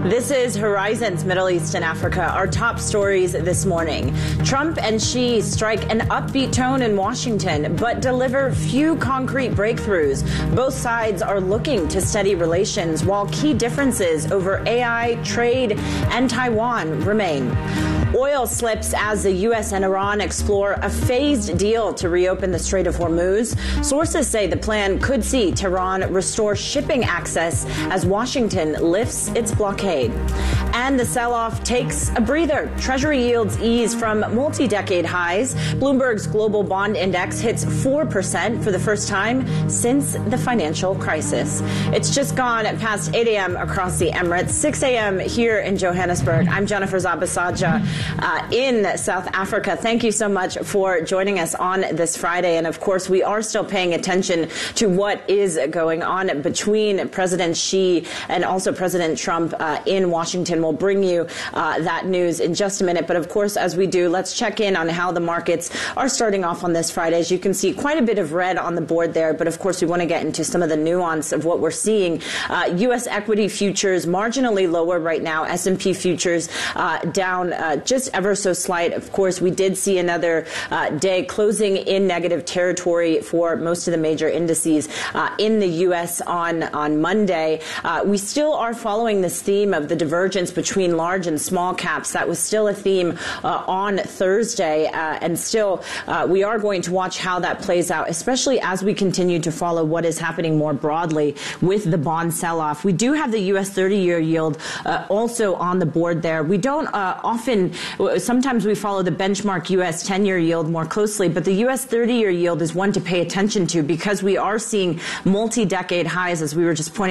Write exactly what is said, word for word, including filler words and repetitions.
This is Horizons Middle East and Africa. Our top stories this morning. Trump and Xi strike an upbeat tone in Washington, but deliver few concrete breakthroughs. Both sides are looking to steady relations, while key differences over A I, trade, and Taiwan remain. Oil slips as the U S and Iran explore a phased deal to reopen the Strait of Hormuz. Sources say the plan could see Tehran restore shipping access as Washington lifts its blockade. And the sell-off takes a breather. Treasury yields ease from multi-decade highs. Bloomberg's global bond index hits four percent for the first time since the financial crisis. It's just gone past eight a m across the Emirates, six a m here in Johannesburg. I'm Jennifer Zabasaja. Uh, in South Africa. Thank you so much for joining us on this Friday. And of course, we are still paying attention to what is going on between President Xi and also President Trump uh, in Washington. We'll bring you uh, that news in just a minute. But of course, as we do, let's check in on how the markets are starting off on this Friday. As you can see, quite a bit of red on the board there. But of course, we want to get into some of the nuance of what we're seeing. Uh, U S equity futures marginally lower right now. S and P futures uh, down uh, just Just ever so slight. Of course, we did see another uh, day closing in negative territory for most of the major indices uh, in the U S on, on Monday. Uh, we still are following this theme of the divergence between large and small caps. That was still a theme uh, on Thursday. Uh, and still, uh, we are going to watch how that plays out, especially as we continue to follow what is happening more broadly with the bond sell-off. We do have the U S thirty-year yield uh, also on the board there. We don't uh, often Sometimes we follow the benchmark U S ten-year yield more closely, but the U S thirty-year yield is one to pay attention to because we are seeing multi-decade highs, as we were just pointing